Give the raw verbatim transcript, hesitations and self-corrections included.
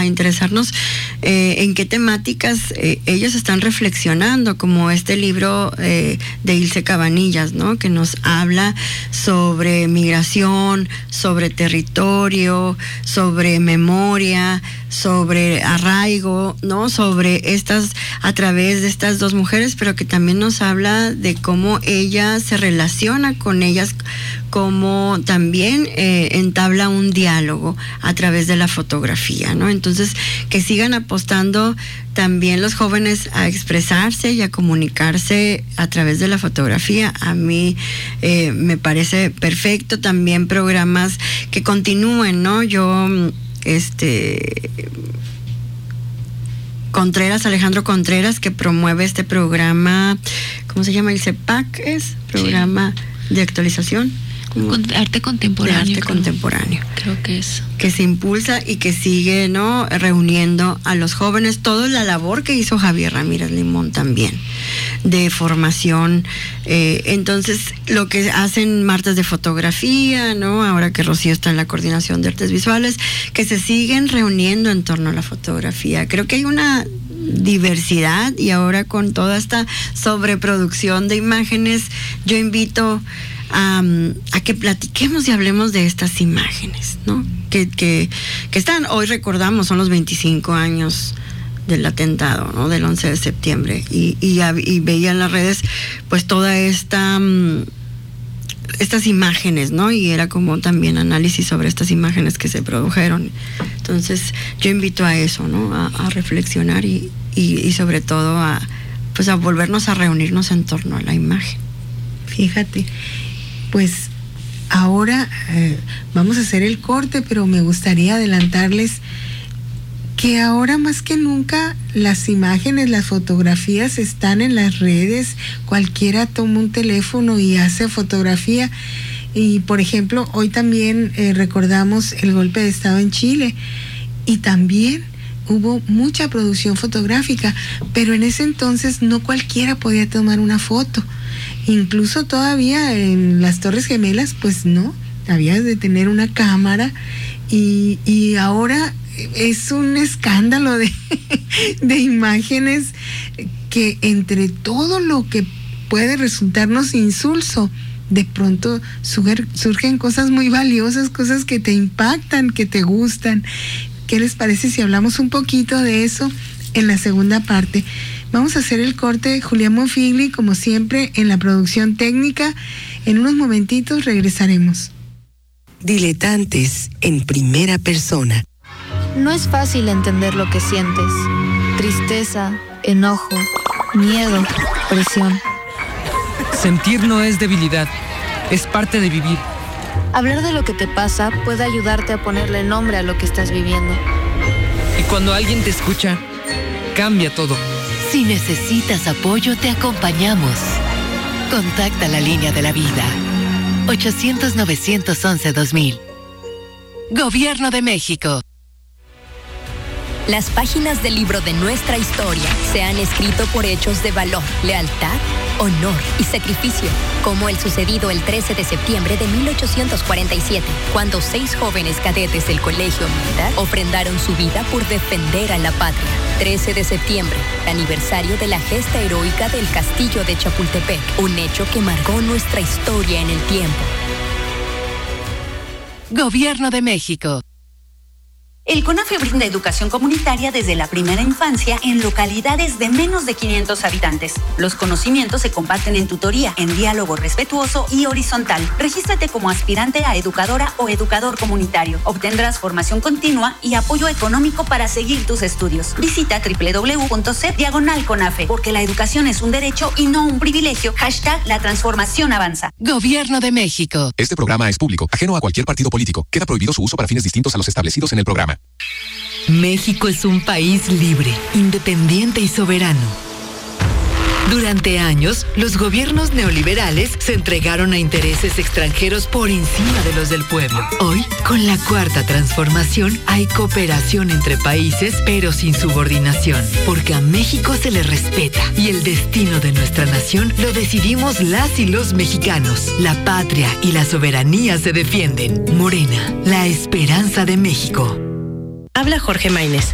a interesarnos eh, en qué temáticas eh, ellos están reflexionando, como este libro eh, de Ilse Cabanillas, ¿no? Que nos habla sobre migración, sobre territorio, sobre memoria, sobre arraigo, ¿no? Sobre estas, a través de estas dos mujeres, pero que también nos habla de cómo ella se relaciona con ellas, cómo también eh, entabla un diálogo a través de la fotografía, ¿no? Entonces, que sigan apostando también los jóvenes a expresarse y a comunicarse a través de la fotografía. A mí eh, me parece perfecto. También programas que continúen, ¿no? Yo, este... Contreras, Alejandro Contreras, que promueve este programa, ¿cómo se llama? El CEPAC es, programa sí. de actualización. Con arte contemporáneo. De arte creo, contemporáneo. Creo que es. Que se impulsa y que sigue, ¿no? Reuniendo a los jóvenes. Toda la labor que hizo Javier Ramírez Limón también, de formación. Eh, entonces, lo que hacen martes de fotografía, ¿no? Ahora que Rocío está en la coordinación de artes visuales, que se siguen reuniendo en torno a la fotografía. Creo que hay una diversidad, y ahora con toda esta sobreproducción de imágenes, yo invito a, a que platiquemos y hablemos de estas imágenes, ¿no? Que, que, que están, hoy recordamos, son los veinticinco años del atentado, ¿no? Del once de septiembre, y, y, y veía en las redes pues toda esta um, estas imágenes, ¿no? Y era como también análisis sobre estas imágenes que se produjeron. Entonces yo invito a eso, ¿no? A, a reflexionar y, y, y sobre todo a pues a volvernos a reunirnos en torno a la imagen. Fíjate, pues ahora eh, vamos a hacer el corte, pero me gustaría adelantarles que ahora más que nunca las imágenes, las fotografías están en las redes. Cualquiera toma un teléfono y hace fotografía. Y por ejemplo, hoy también eh, recordamos el golpe de estado en Chile, y también hubo mucha producción fotográfica, pero en ese entonces no cualquiera podía tomar una foto. Incluso todavía en las Torres Gemelas, pues no, había de tener una cámara, y, y ahora es un escándalo de, de imágenes que, entre todo lo que puede resultarnos insulso, de pronto surgen, surgen cosas muy valiosas, cosas que te impactan, que te gustan. ¿Qué les parece si hablamos un poquito de eso en la segunda parte? Vamos a hacer el corte. Julián Monfigli, como siempre, en la producción técnica. En unos momentitos regresaremos. Diletantes en primera persona. No es fácil entender lo que sientes. Tristeza, enojo, miedo, presión. Sentir no es debilidad, es parte de vivir. Hablar de lo que te pasa puede ayudarte a ponerle nombre a lo que estás viviendo. Y cuando alguien te escucha, cambia todo. Si necesitas apoyo, te acompañamos. Contacta la línea de la vida. ochocientos, novecientos once, dos mil. Gobierno de México. Las páginas del libro de nuestra historia se han escrito por hechos de valor, lealtad, honor y sacrificio, como el sucedido el trece de septiembre de mil ochocientos cuarenta y siete, cuando seis jóvenes cadetes del Colegio Militar ofrendaron su vida por defender a la patria. trece de septiembre, aniversario de la gesta heroica del Castillo de Chapultepec, un hecho que marcó nuestra historia en el tiempo. Gobierno de México. El CONAFE brinda educación comunitaria desde la primera infancia en localidades de menos de quinientos habitantes. Los conocimientos se comparten en tutoría, en diálogo respetuoso y horizontal. Regístrate como aspirante a educadora o educador comunitario. Obtendrás formación continua y apoyo económico para seguir tus estudios. Visita doble u doble u doble u punto c diagonal CONAFE, porque la educación es un derecho y no un privilegio. Hashtag la transformación avanza. Gobierno de México. Este programa es público, ajeno a cualquier partido político. Queda prohibido su uso para fines distintos a los establecidos en el programa. México es un país libre, independiente y soberano. Durante años, los gobiernos neoliberales se entregaron a intereses extranjeros por encima de los del pueblo. Hoy, con la cuarta transformación, hay cooperación entre países, pero sin subordinación, porque a México se le respeta y el destino de nuestra nación lo decidimos las y los mexicanos. La patria y la soberanía se defienden. Morena, la esperanza de México. Habla Jorge Maínez.